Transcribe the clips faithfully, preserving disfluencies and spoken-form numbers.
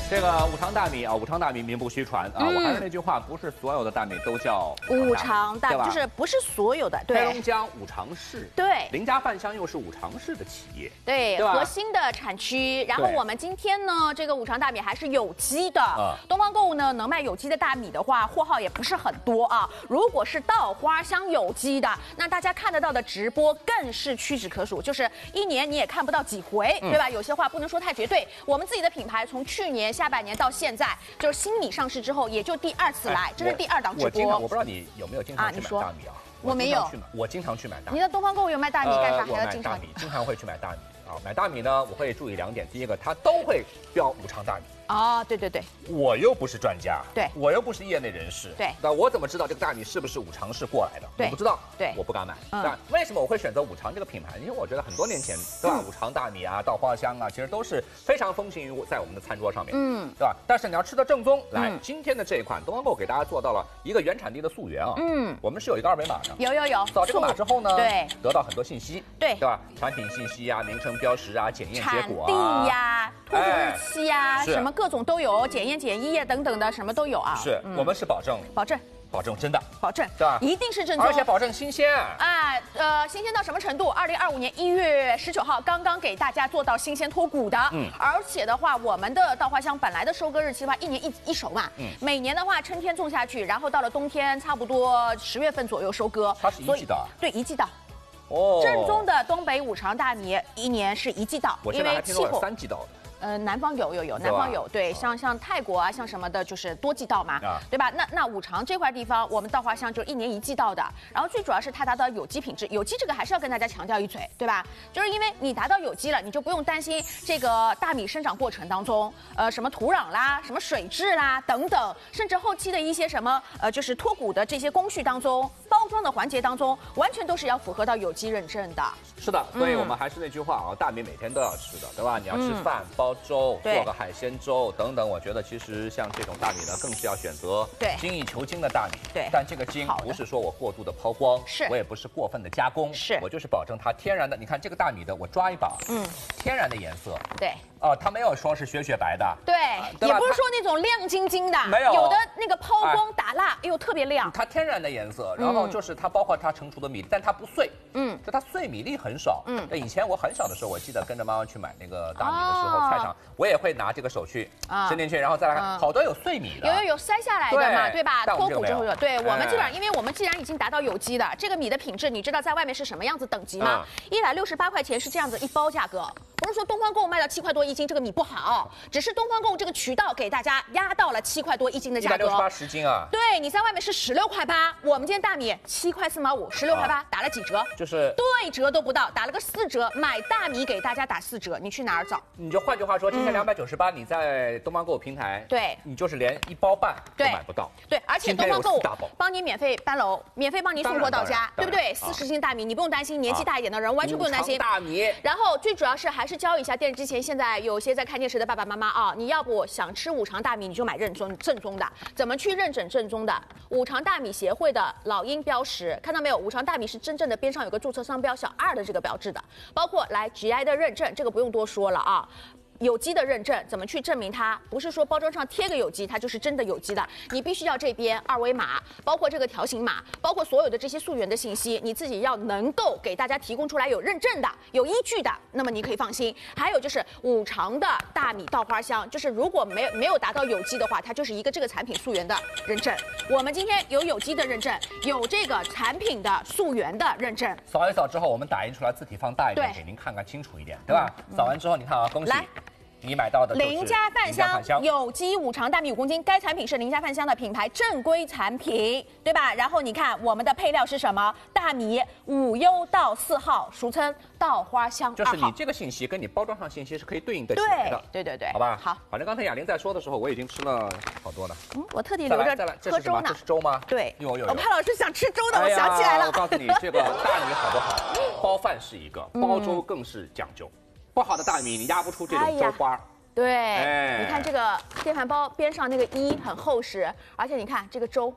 这个五常大米啊，五常大米名不虚传啊。嗯、我还是那句话，不是所有的大米都叫五常大米，就是不是所有的。对， 黑龙江五常市， 对， 林家饭香又是五常市的企业， 对，对核心的产区。然后我们今天呢，这个五常大米还是有机的。啊、东方购物呢，能卖有机的大米的话，货号也不是很多啊。如果是稻花香有机的，那大家看得到的直播更是屈指可数，就是一年你也看不到几回，嗯、对吧？有些话不能说太绝对。我们自己的品牌从去年下半年到现在，就是新米上市之后，也就第二次来，哎、这是第二档直播。 我经常，我不知道你有没有经常去买大米啊？ 我没有， 我经常去买大米。 你的东方购物有卖大米干啥？ 呃、 还要经常买大米，经常会去买大米啊。买大米呢，我会注意两点，第一个，它都会标五常大米。 哦，对对对， 我又不是专家， 对我又不是业内人士， 对， 那我怎么知道这个大米是不是五常市过来的？ 对， 我不知道， 对， 我不敢买。 嗯， 但为什么我会选择五常这个品牌？因为我觉得很多年前，对吧？嗯、五常大米啊，稻花香啊，其实都是非常风行于在我们的餐桌上面，嗯，对吧？但是你要吃的正宗，来，嗯、今天的这一款东方购给大家做到了一个原产地的溯源啊，嗯，我们是有一个二维码的， 有有有， 扫这个码之后呢， 对， 得到很多信息， 对， 对吧？产品信息啊，名称标识啊，检验结果啊， 产地呀，脱货日期啊， 哎、 什么各种都有。检验检疫等等的什么都有啊， 是、嗯、我们是保证保证保证真的保证对吧？ 一定是正宗， 而且保证新鲜啊呃新鲜到什么程度？二零二五年一月十九号刚刚给大家做到新鲜脱骨的，嗯，而且的话，我们的稻花香本来的收割日期的话，一年一一熟嘛，嗯，每年的话春天种下去，然后到了冬天差不多十月份左右收割， 它是一季稻， 对，一季稻。 哦， 正宗的东北五常大米一年是一季稻， 我现在还听说有三季稻的。 呃，南方有有有，南方有，对，像像泰国啊，像什么的，就是多季稻嘛，啊、对吧？那那五常这块地方，我们稻花香就是一年一季稻的，然后最主要是它达到有机品质，有机这个还是要跟大家强调一嘴，对吧？就是因为你达到有机了，你就不用担心这个大米生长过程当中，呃，什么土壤啦、什么水质啦等等，甚至后期的一些什么呃，就是脱骨的这些工序当中，包装的环节当中，完全都是要符合到有机认证的。 是的，所以我们还是那句话啊，大米每天都要吃的，对吧？你要吃饭、嗯、包粥，做个海鲜粥等等。我觉得其实像这种大米呢，更是要选择精益求精的大米。 对， 但这个精不是说我过度的抛光， 是我也不是过分的加工， 是我就是保证它天然的。你看这个大米的，我抓一把，嗯，天然的颜色， 对。 哦，它没有说是雪雪白的， 对，也不是说那种亮晶晶的， 没有， 有的那个抛光打蜡，哎呦特别亮。 它天然的颜色，然后就是它包括它成熟的米，但它不碎，嗯，就它碎米粒很少，嗯。那以前我很小的时候，我记得跟着妈妈去买那个大米的时候，菜场我也会拿这个手去伸进去，然后再来看，好多有碎米的， 有有有筛下来的嘛，对吧？脱骨之后有，对我们基本上，因为我们既然已经达到有机的，这个米的品质，你知道在外面是什么样子等级吗？一百六十八块钱是这样子一包价格。不是说东方购物卖到七块多一斤，这个米不好，只是东方购物这个渠道给大家压到了七块多一斤的价格。 一百六十八十斤啊！ 对，你在外面是十六块八，我们今天大米七块四毛五，十六块八，打了几折？ 就是对折都不到，打了个四折。买大米给大家打四折，你去哪儿找？ 你就换句话说，今天两百九十八，你在东方购物平台， 对， 你就是连一包半都买不到。 对，而且东方购物帮你免费搬楼，免费帮你送货到家，对不对？四十斤大米，你不用担心，年纪大一点的人完全不用担心。 大米。 然后最主要是还是教一下电视机前现在有些在看电视的爸爸妈妈啊，你要不想吃五常大米，你就买正宗正宗的。怎么去认准正宗的？五常大米协会的老鹰标识，看到没有？五常大米是真正的边上有个注册商标小二的这个标志的，包括来 G I 的认证，这个不用多说了啊。有机的认证怎么去证明它？不是说包装上贴个有机，它就是真的有机的。你必须要这边二维码，包括这个条形码，包括所有的这些溯源的信息，你自己要能够给大家提供出来有认证的、有依据的，那么你可以放心。还有就是五常的大米稻花香，就是如果没有没有达到有机的话，它就是一个这个产品溯源的认证。我们今天有有机的认证，有这个产品的溯源的认证。 扫一扫之后，我们打印出来，字体放大一点，给您看看清楚一点，对吧？嗯、扫完之后，你看啊，恭喜。 来。 你买到的林家饭香有机五常大米五公斤，该产品是林家饭香的品牌正规产品，对吧？然后你看我们的配料是什么？大米五优稻四号，俗称稻花香二号。 就是你这个信息跟你包装上信息是可以对应得起来的。 对对对对， 好吧。 好， 反正刚才雅玲在说的时候，我已经吃了好多了。 嗯，我特地留着喝粥呢。 这是粥吗？ 对， 有有有。 我潘老师想吃粥的，我想起来了。 我告诉你，这个大米好不好？包饭是一个，包粥更是讲究。不好的大米，你压不出这种粥花。 对，哎、你看这个电饭煲边上那个衣很厚实，而且你看这个粥，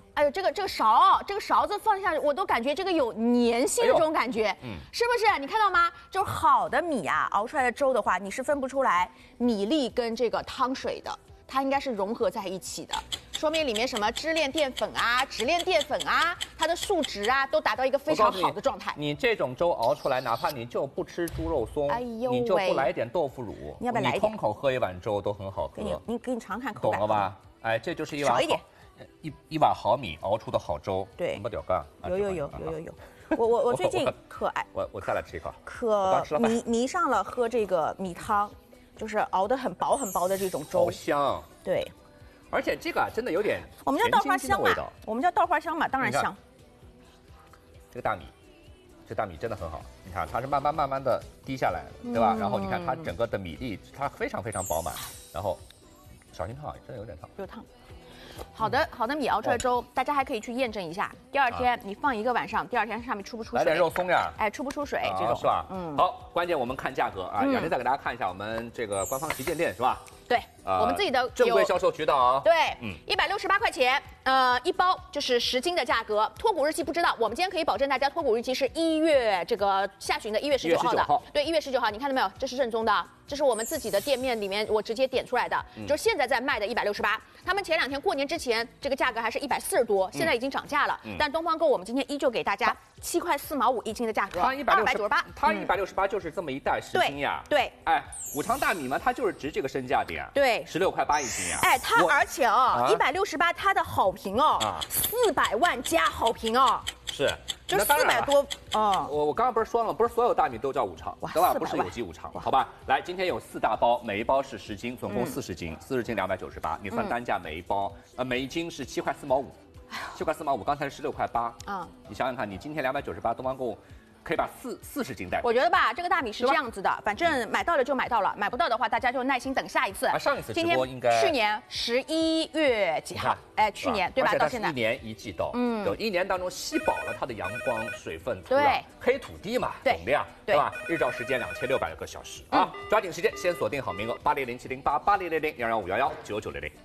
哎呦，这个这个勺，这个勺子放下去，我都感觉这个有粘性的这种感觉，哎、嗯，是不是？你看到吗？就是好的米啊，熬出来的粥的话，你是分不出来米粒跟这个汤水的，它应该是融合在一起的。说明里面什么支链淀粉啊、直链淀粉啊，它的数值啊都达到一个非常好的状态。 你, 你这种粥熬出来，哪怕你就不吃猪肉松，哎呦你就不来一点豆腐乳， 你要不要来一点？ 你空口喝一碗粥都很好喝。 给你，你给你尝尝口感， 懂了吧？哎，这就是一碗少一点， 一一碗好米熬出的好粥。 对， 什么屌干？ 有有有有有有。我我我最近可爱， 我我再来吃一口。 可迷迷上了喝这个米汤，就是熬得很薄很薄的这种粥， 好香。 对。 而且这个啊，真的有点我们叫稻花香嘛，我们叫稻花香嘛，当然香。 这个大米，这大米真的很好，你看它是慢慢慢慢的滴下来的，对吧？嗯、然后你看它整个的米粒，它非常非常饱满，然后小心烫，真的有点烫， 有烫。好的，好的米熬出来粥，哦、大家还可以去验证一下。第二天你放一个晚上，第二天上面出不出水？ 来点肉松呀！ 哎，出不出水？ 啊、 这种是吧？嗯。好，关键我们看价格啊。雅婷再给大家看一下我们这个官方旗舰店是吧？ 对，呃、我们自己的正规销售渠道啊。 对，嗯，一百六十八块钱，呃，一包就是十斤的价格。脱骨日期不知道，我们今天可以保证大家脱骨日期是一月这个下旬的一月十九号的。 号对，一月十九号，你看到没有？这是正宗的，这是我们自己的店面里面我直接点出来的，嗯、就是现在在卖的一百六十八。他们前两天过年之前这个价格还是一百四十多，现在已经涨价了。嗯、但东方购我们今天依旧给大家七块四毛五一斤的价格， 它一百二百九十八， 它一百六十八就是这么一袋十斤呀。 对， 哎，五常大米嘛，它就是值这个身价的呀。 对， 十六块八一斤呀。 哎，它而且哦，一百六十八，它的好评哦，四百万加好评哦。 是， 就四百多哦。 我我刚刚不是说了吗？不是所有大米都叫五常，对吧？不是有机五常，好吧？来，今天有四大包，每一包是十斤，总共四十斤，四十斤两百九十八。你算单价，每一包呃每一斤是七块四毛五，七块四毛五，刚才是十六块八啊。你想想看，你今天两百九十八，东方购可以把四四十斤带。 我觉得吧，这个大米是这样子的，反正买到了就买到了，买不到的话，大家就耐心等下一次。 啊，上一次直播应该去年十一月几号？哎，去年对吧？到现在一年一季度，嗯，有一年当中吸饱了它的阳光、水分、土壤， 对， 黑土地嘛，总量，对吧？日照时间两千六百个小时啊，抓紧时间，先锁定好名额，八零零七零八八零零零幺幺五幺幺九九零零。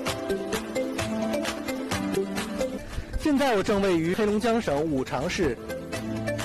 现在我正位于黑龙江省五常市